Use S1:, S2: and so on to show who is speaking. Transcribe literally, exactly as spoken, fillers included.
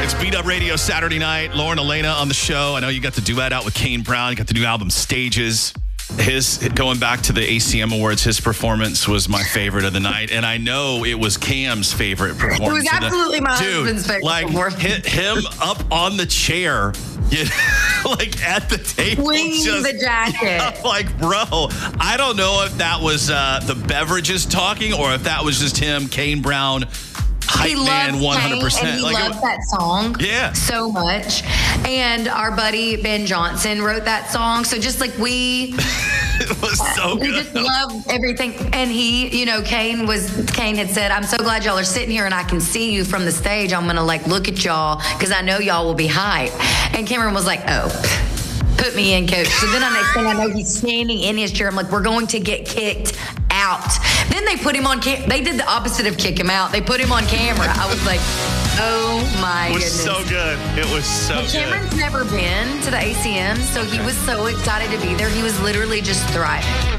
S1: It's Beat Up Radio Saturday night. Lauren Elena on the show. I know you got the duet out with Kane Brown. You got the new album Stages. His going back to the A C M Awards, his performance was my favorite of the night, and I know it was Cam's favorite performance.
S2: It was absolutely my
S1: Dude,
S2: husband's favorite
S1: like,
S2: performance.
S1: Hit him up on the chair, you know, like at the table,
S2: Swinging
S1: just,
S2: the jacket.
S1: I'm like, bro, I don't know if that was uh, the beverages talking or if that was just him, Kane Brown. Hype
S2: He
S1: man,
S2: loves
S1: one hundred percent.
S2: Kane, and he
S1: like
S2: loves
S1: it,
S2: that song
S1: yeah.
S2: so much. And our buddy Ben Johnson wrote that song. So just like we...
S1: It was so
S2: we
S1: good.
S2: just love everything. And he, you know, Kane was, Kane had said, I'm so glad y'all are sitting here and I can see you from the stage. I'm going to like look at y'all because I know y'all will be hype. And Cameron was like, oh, put me in, coach. So then the next thing I know, he's standing in his chair. I'm like, we're going to get kicked out. Then they put him on cam. They did the opposite of kick him out. They put him on camera. I was like, oh my
S1: It was
S2: goodness.
S1: so good. It was so
S2: But Cameron's
S1: good.
S2: never been to the A C M, so he was so excited to be there. He was literally just thriving.